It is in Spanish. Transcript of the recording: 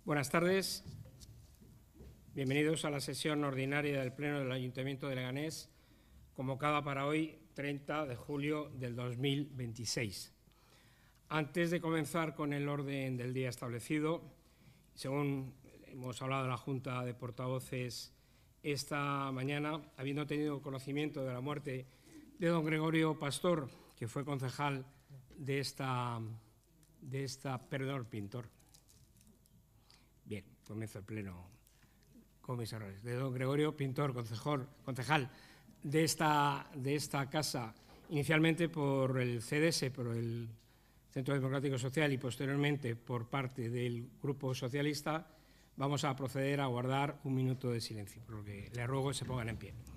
Buenas tardes. Bienvenidos a la sesión ordinaria del Pleno del Ayuntamiento de Leganés, convocada para hoy, 30 de julio del 2026. Antes de comenzar con el orden del día establecido, según hemos hablado en la Junta de Portavoces esta mañana, habiendo tenido conocimiento de la muerte de don Gregorio Pastor, que fue concejal Pintor. Bien, comienzo el pleno con mis errores. De don Gregorio Pintor, concejal de esta casa, inicialmente por el CDS, por el Centro Democrático Social, y posteriormente por parte del Grupo Socialista, vamos a proceder a guardar un minuto de silencio, por lo que le ruego que se pongan en pie.